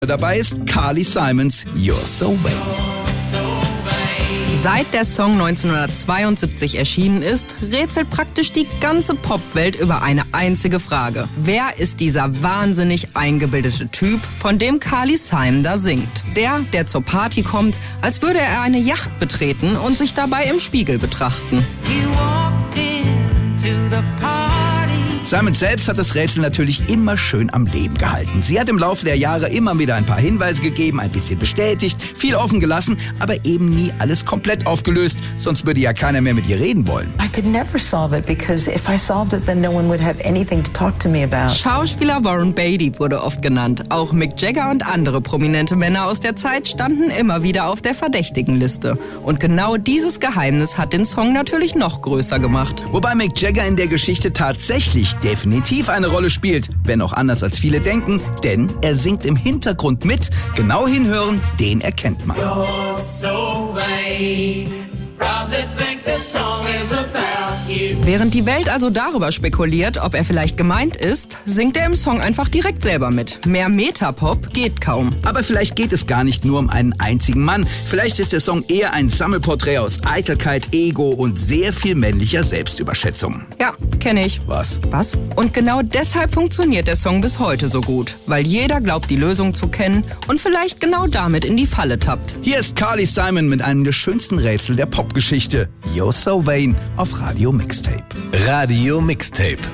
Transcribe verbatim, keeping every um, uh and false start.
Dabei ist Carly Simons You're So Vain. Seit der Song neunzehnhundertzweiundsiebzig erschienen ist, rätselt praktisch die ganze Popwelt über eine einzige Frage. Wer ist dieser wahnsinnig eingebildete Typ, von dem Carly Simon da singt? Der, der zur Party kommt, als würde er eine Yacht betreten und sich dabei im Spiegel betrachten. Simon selbst hat das Rätsel natürlich immer schön am Leben gehalten. Sie hat im Laufe der Jahre immer wieder ein paar Hinweise gegeben, ein bisschen bestätigt, viel offen gelassen, aber eben nie alles komplett aufgelöst, sonst würde ja keiner mehr mit ihr reden wollen. I could never solve it because if I solved it, then no one would have anything to talk to me about. Schauspieler Warren Beatty wurde oft genannt. Auch Mick Jagger und andere prominente Männer aus der Zeit standen immer wieder auf der Verdächtigenliste. Und genau dieses Geheimnis hat den Song natürlich noch größer gemacht. Wobei Mick Jagger in der Geschichte tatsächlich definitiv eine Rolle spielt, wenn auch anders als viele denken, denn er singt im Hintergrund mit. Genau hinhören, den erkennt man. You're so vain. Probably think this song is about you. Während die Welt also darüber spekuliert, ob er vielleicht gemeint ist, singt er im Song einfach direkt selber mit. Mehr Metapop geht kaum. Aber vielleicht geht es gar nicht nur um einen einzigen Mann. Vielleicht ist der Song eher ein Sammelporträt aus Eitelkeit, Ego und sehr viel männlicher Selbstüberschätzung. Ja, kenne ich. Was? Was? Und genau deshalb funktioniert der Song bis heute so gut. Weil jeder glaubt, die Lösung zu kennen und vielleicht genau damit in die Falle tappt. Hier ist Carly Simon mit einem der schönsten Rätsel der Popgeschichte. You're So Vain auf Radio Mixtape. Radio Mixtape.